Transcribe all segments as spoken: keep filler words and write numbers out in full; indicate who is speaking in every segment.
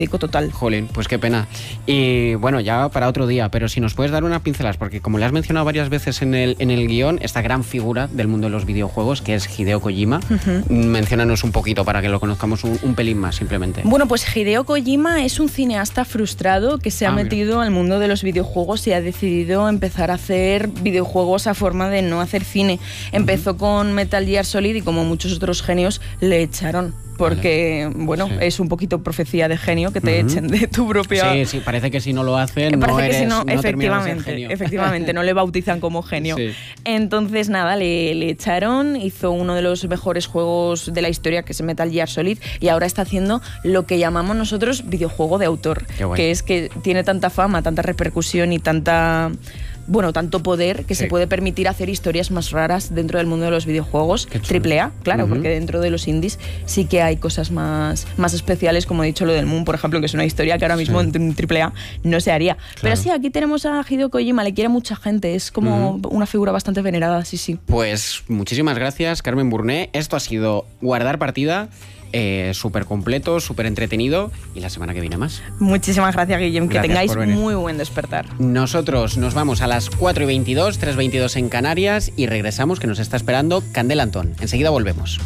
Speaker 1: total.
Speaker 2: Jolín, pues qué pena. Y bueno, ya para otro día, pero si nos puedes dar unas pinceladas, porque como le has mencionado varias veces en el, en el guión, esta gran figura del mundo de los videojuegos, que es Hideo Kojima, uh-huh. menciónanos un poquito para que lo conozcamos un, un pelín más, simplemente.
Speaker 1: Bueno, pues Hideo Kojima es un cineasta frustrado que se ha ah, metido mira. al mundo de los videojuegos y ha decidido empezar a hacer videojuegos a forma de no hacer cine. Empezó uh-huh. con Metal Gear Solid y como muchos otros genios le echaron. Porque, vale. bueno, sí. es un poquito profecía de genio que te uh-huh. echen de tu propia...
Speaker 2: Sí, sí, parece que si no lo hacen,
Speaker 1: parece
Speaker 2: no
Speaker 1: que
Speaker 2: eres,
Speaker 1: si no,
Speaker 2: no
Speaker 1: efectivamente,
Speaker 2: genio.
Speaker 1: efectivamente, no le bautizan como genio. Sí. Entonces, nada, le, le echaron, hizo uno de los mejores juegos de la historia, que es Metal Gear Solid, y ahora está haciendo lo que llamamos nosotros videojuego de autor, que es que tiene tanta fama, tanta repercusión y tanta... bueno, tanto poder que sí. se puede permitir hacer historias más raras dentro del mundo de los videojuegos. Triple A, claro, uh-huh. porque dentro de los indies sí que hay cosas más, más especiales, como he dicho lo del Moon, por ejemplo, que es una historia que ahora mismo sí. en Triple A no se haría. Claro. Pero sí, aquí tenemos a Hideo Kojima, le quiere mucha gente, es como uh-huh. una figura bastante venerada, sí, sí.
Speaker 2: Pues muchísimas gracias, Carmen Burné. Esto ha sido Guardar Partida. Eh, súper completo, súper entretenido, y la semana que viene más.
Speaker 1: Muchísimas gracias, Guillem, que tengáis muy buen despertar.
Speaker 2: Nosotros nos vamos a las cuatro y veintidós, tres y veintidós en Canarias, y regresamos, que nos está esperando Candela Antón. Enseguida volvemos.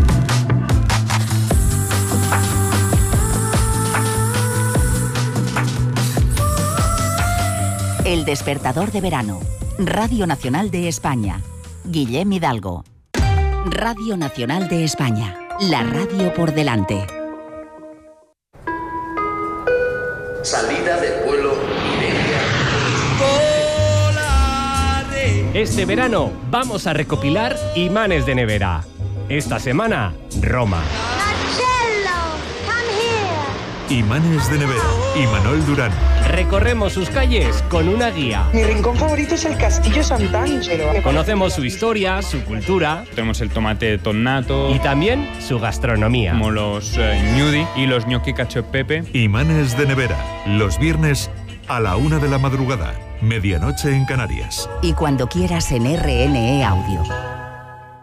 Speaker 3: El despertador de verano. Radio Nacional de España. Guillem Hidalgo. Radio Nacional de España. La radio por delante.
Speaker 4: Salida del vuelo Iberia.
Speaker 5: Este verano vamos a recopilar imanes de nevera. Esta semana, Roma.
Speaker 6: Imanes de nevera. Imanol Durán.
Speaker 5: Recorremos sus calles con una guía.
Speaker 7: Mi rincón favorito es el Castillo Sant'Angelo.
Speaker 5: Conocemos su historia, su cultura.
Speaker 8: Tenemos el tomate tonnato.
Speaker 5: Y también su gastronomía.
Speaker 8: Como los eh, gnudi y los gnocchi cacio e pepe.
Speaker 6: Imanes de nevera. Los viernes a la una de la madrugada. Medianoche en Canarias.
Speaker 3: Y cuando quieras en R N E Audio.